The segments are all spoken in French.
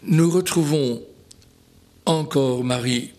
nous retrouvons encore Marie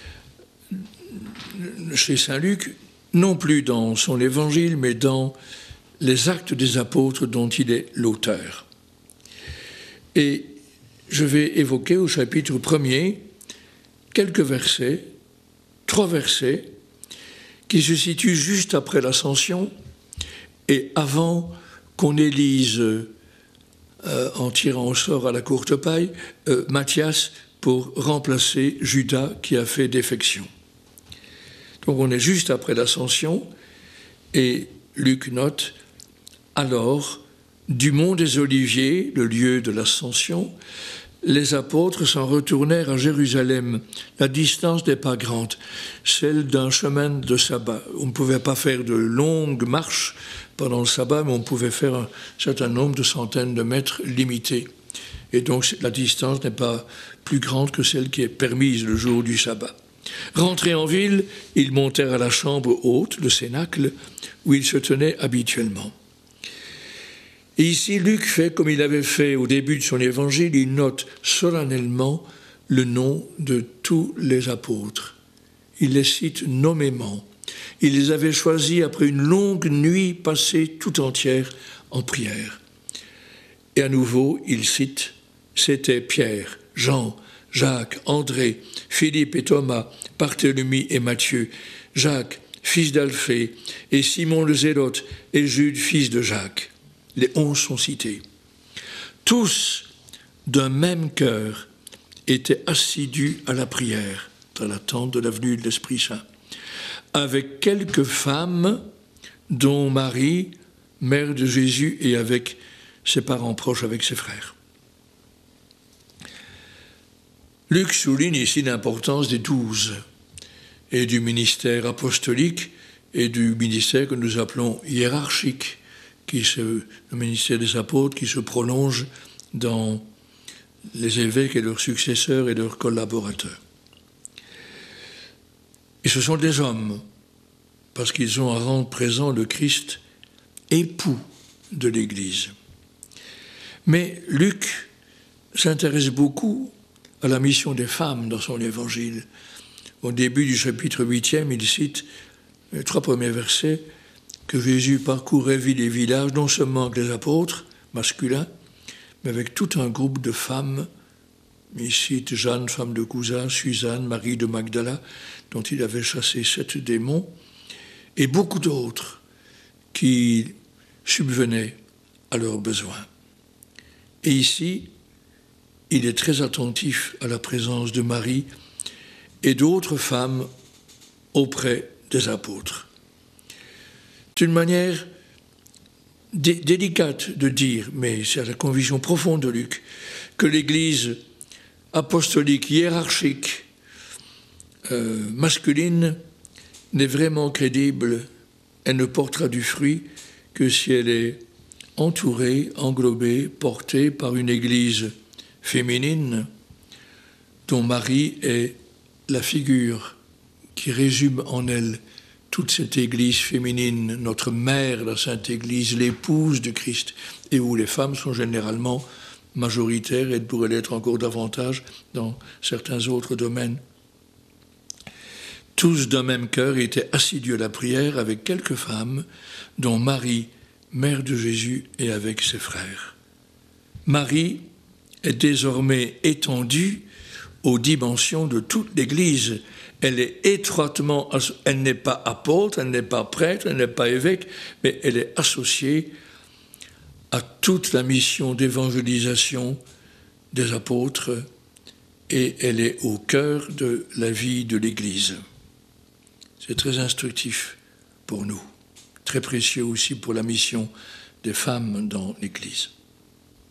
chez saint Luc, non plus dans son évangile, mais dans les Actes des Apôtres dont il est l'auteur. Et je vais évoquer au chapitre 1er quelques versets, 3 versets, qui se situent juste après l'Ascension et avant qu'on élise, en tirant au sort à la courte paille, Matthias pour remplacer Judas qui a fait défection. Donc on est juste après l'Ascension et Luc note « Alors, du mont des Oliviers, le lieu de l'Ascension, les apôtres s'en retournèrent à Jérusalem. La distance n'est pas grande, celle d'un chemin de sabbat. On ne pouvait pas faire de longues marches pendant le sabbat, mais on pouvait faire un certain nombre de centaines de mètres limités. Et donc la distance n'est pas plus grande que celle qui est permise le jour du sabbat. Rentrés en ville, ils montèrent à la chambre haute, le cénacle, où ils se tenaient habituellement. Et ici, Luc fait comme il avait fait au début de son évangile, il note solennellement le nom de tous les apôtres. Il les cite nommément. Il les avait choisis après une longue nuit passée tout entière en prière. Et à nouveau, il cite, c'était Pierre, Jean, Jacques, André, Philippe et Thomas, Barthélemy et Matthieu, Jacques, fils d'Alphée, et Simon le Zélote, et Jude, fils de Jacques. Les 11 sont cités. Tous, d'un même cœur, étaient assidus à la prière, dans l'attente de la venue de l'Esprit Saint, avec quelques femmes, dont Marie, mère de Jésus, et avec ses parents proches, avec ses frères. Luc souligne ici l'importance des 12 et du ministère apostolique et du ministère que nous appelons hiérarchique, le ministère des apôtres qui se prolonge dans les évêques et leurs successeurs et leurs collaborateurs. Et ce sont des hommes, parce qu'ils ont à rendre présent le Christ, époux de l'Église. Mais Luc s'intéresse beaucoup à la mission des femmes dans son évangile. Au début du chapitre 8e, il cite les 3 premiers versets, que Jésus parcourait villes et villages, non seulement avec les apôtres masculins, mais avec tout un groupe de femmes. Il cite Jeanne, femme de Cousin, Suzanne, Marie de Magdala, dont il avait chassé 7 démons, et beaucoup d'autres qui subvenaient à leurs besoins. Et ici, il est très attentif à la présence de Marie et d'autres femmes auprès des apôtres. C'est une manière délicate de dire, mais c'est la conviction profonde de Luc, que l'Église apostolique, hiérarchique, masculine, n'est vraiment crédible, elle ne portera du fruit que si elle est entourée, englobée, portée par une Église féminine dont Marie est la figure qui résume en elle toute cette Église féminine, notre mère, la Sainte Église, l'épouse du Christ, et où les femmes sont généralement majoritaires et pourraient l'être encore davantage dans certains autres domaines. Tous d'un même cœur étaient assidus à la prière avec quelques femmes, dont Marie, mère de Jésus, et avec ses frères. Marie est désormais étendue aux dimensions de toute l'Église. Elle est étroitement, elle n'est pas apôtre, elle n'est pas prêtre, elle n'est pas évêque, mais elle est associée à toute la mission d'évangélisation des apôtres et elle est au cœur de la vie de l'Église. C'est très instructif pour nous, très précieux aussi pour la mission des femmes dans l'Église.